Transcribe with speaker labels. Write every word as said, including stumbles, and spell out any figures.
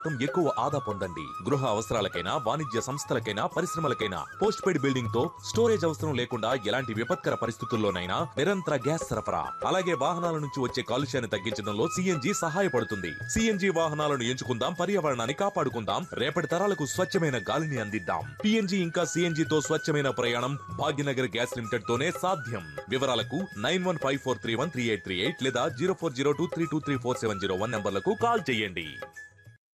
Speaker 1: ఎక్కువ ఆదా పొందండి. గృహ అవసరాలకైనా వాణిజ్య సంస్థలకైనా పరిశ్రమలకైనా పోస్ట్ పెయిడ్ బిల్డింగ్ తో స్టోరేజ్ అవసరం లేకుండా ఎలాంటి విపత్కర పరిస్థితుల్లోనైనా నిరంతర గ్యాస్ సరఫరా, అలాగే వాహనాల నుంచి వచ్చే కాలుష్యాన్ని తగ్గించడంలో సిఎన్జి సహాయపడుతుంది. సిఎన్జి వాహనాలను ఎంచుకుందాం, పర్యావరణాన్ని కాపాడుకుందాం, రేపటి తరాలకు స్వచ్ఛమైన గాలిని అందిద్దాం. పిఎన్జి ఇంకా సిఎన్జి తో స్వచ్ఛమైన ప్రయాణం భాగ్యనగర్ గ్యాస్ లిమిటెడ్ తోనే సాధ్యం. వివరాలకు nine one five four three one three eight three eight లేదా zero four zero two three two three four seven zero one నంబర్లకు call చేయండి.